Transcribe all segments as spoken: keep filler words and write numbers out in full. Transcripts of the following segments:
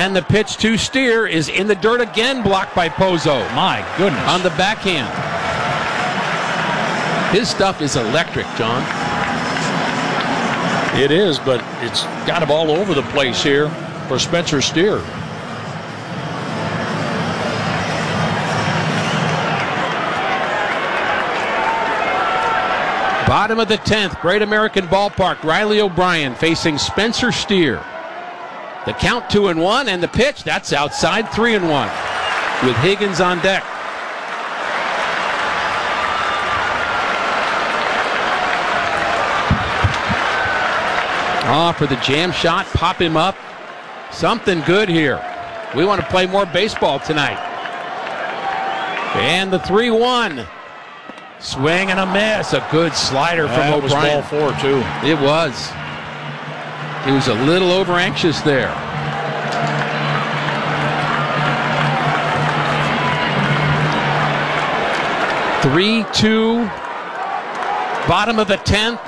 And the pitch to Steer is in the dirt again, blocked by Pozo. My goodness. On the backhand. His stuff is electric, John. It is, but it's got him all over the place here for Spencer Steer. Bottom of the tenth, Great American Ballpark. Riley O'Brien facing Spencer Steer. The count two and one, and the pitch, that's outside three and one with Higgins on deck. Oh, for the jam shot, pop him up. Something good here. We want to play more baseball tonight. And the three one. Swing and a miss. A good slider from That O'Brien. was ball four, too. It was. He was a little over anxious there. three two. Bottom of the tenth.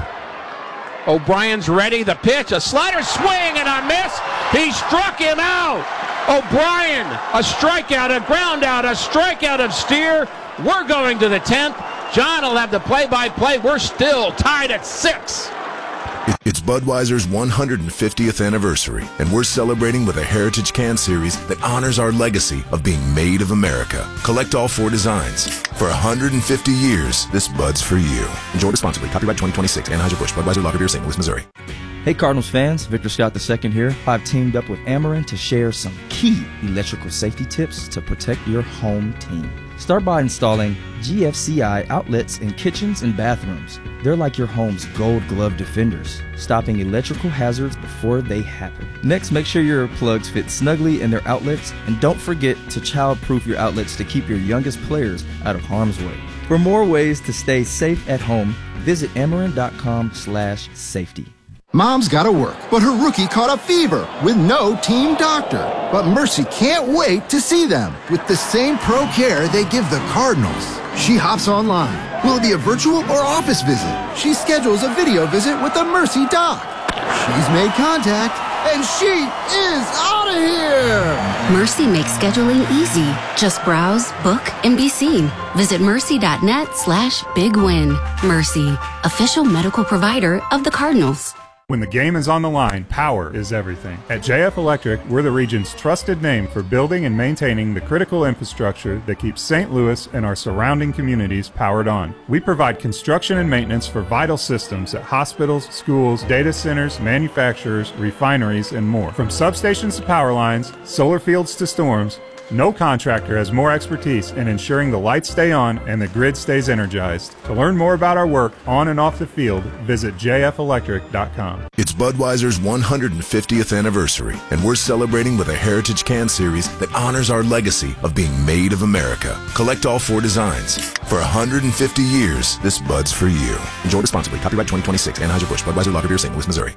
O'Brien's ready. The pitch. A slider swing and a miss. He struck him out. O'Brien. A strikeout. A ground out. A strikeout of Steer. We're going to the tenth. John will have the play-by-play. We're still tied at six. It's Budweiser's one hundred fiftieth anniversary, and we're celebrating with a Heritage Can Series that honors our legacy of being made of America. Collect all four designs. For one hundred fifty years, this Bud's for you. Enjoy responsibly. Copyright twenty twenty-six. Anheuser-Busch. Budweiser Lager Beer, Saint Louis, Missouri. Hey Cardinals fans, Victor Scott the second here. I've teamed up with Ameren to share some key electrical safety tips to protect your home team. Start by installing G F C I outlets in kitchens and bathrooms. They're like your home's gold glove defenders, stopping electrical hazards before they happen. Next, make sure your plugs fit snugly in their outlets, and don't forget to child-proof your outlets to keep your youngest players out of harm's way. For more ways to stay safe at home, visit Ameren.com slash safety. Mom's gotta work, but her rookie caught a fever with no team doctor. But Mercy can't wait to see them with the same pro care they give the Cardinals. She hops online. Will it be a virtual or office visit? She schedules a video visit with the Mercy doc. She's made contact, and she is out of here! Mercy makes scheduling easy. Just browse, book, and be seen. Visit mercy.net slash big win. Mercy, official medical provider of the Cardinals. When the game is on the line, power is everything. At J F Electric, we're the region's trusted name for building and maintaining the critical infrastructure that keeps Saint Louis and our surrounding communities powered on. We provide construction and maintenance for vital systems at hospitals, schools, data centers, manufacturers, refineries, and more. From substations to power lines, solar fields to storms, no contractor has more expertise in ensuring the lights stay on and the grid stays energized. To learn more about our work on and off the field, visit j f electric dot com. It's Budweiser's one hundred fiftieth anniversary, and we're celebrating with a Heritage Can Series that honors our legacy of being made of America. Collect all four designs. For one hundred fifty years, this Bud's for you. Enjoy responsibly. Copyright twenty twenty-six. Anheuser-Busch. Budweiser Lager Beer, Saint Louis, Missouri.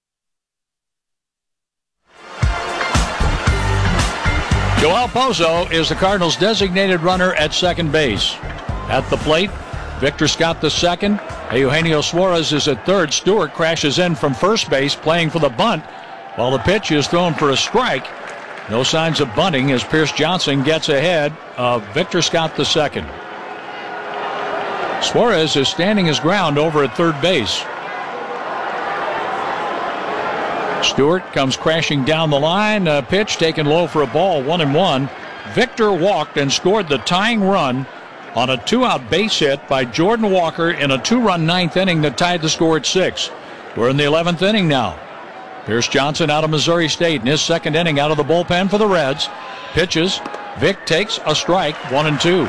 Joel Pozo is the Cardinals' designated runner at second base. At the plate, Victor Scott the second. Eugenio Suarez is at third. Stewart crashes in from first base, playing for the bunt, while the pitch is thrown for a strike. No signs of bunting as Pierce Johnson gets ahead of Victor Scott the second. Suarez is standing his ground over at third base. Stewart comes crashing down the line. A pitch taken low for a ball, one and one. Victor walked and scored the tying run on a two-out base hit by Jordan Walker in a two-run ninth inning that tied the score at six. We're in the eleventh inning now. Pierce Johnson out of Missouri State in his second inning out of the bullpen for the Reds. Pitches. Vic takes a strike, one and two.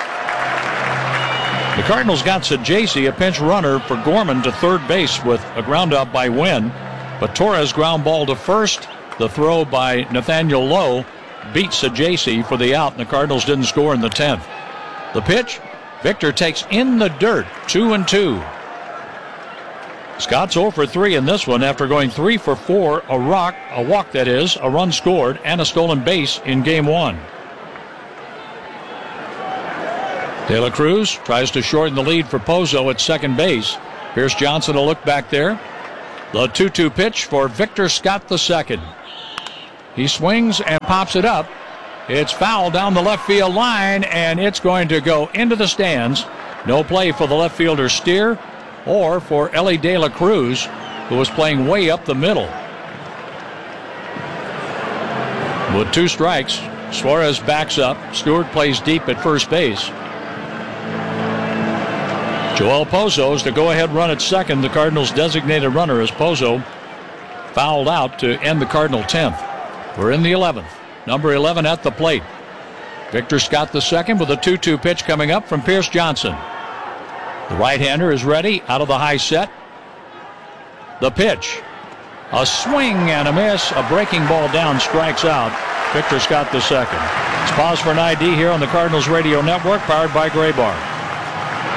The Cardinals got Sajasi, a pinch runner for Gorman, to third base with a ground out by Wynn. But Torres ground ball to first. The throw by Nathaniel Lowe beat Sajasi for the out, and the Cardinals didn't score in the tenth. The pitch, Victor takes in the dirt, two and two. Scott's oh for three in this one after going three for four, a rock, a walk that is, a run scored, and a stolen base in game one. De La Cruz tries to shorten the lead for Pozo at second base. Pierce Johnson will look back there. The two two pitch for Victor Scott the second. He swings and pops it up. It's foul down the left field line, and it's going to go into the stands. No play for the left fielder Steer or for Ellie De La Cruz, who was playing way up the middle. With two strikes, Suarez backs up. Stewart plays deep at first base. Joel Pozo's the go-ahead run at second. The Cardinals' designated runner as Pozo fouled out to end the Cardinal tenth. We're in the eleventh. Number eleven at the plate. Victor Scott the second with a two two pitch coming up from Pierce Johnson. The right-hander is ready out of the high set. The pitch. A swing and a miss. A breaking ball down, strikes out. Victor Scott the second. Let's pause for an I D here on the Cardinals Radio Network, powered by Gray Bar.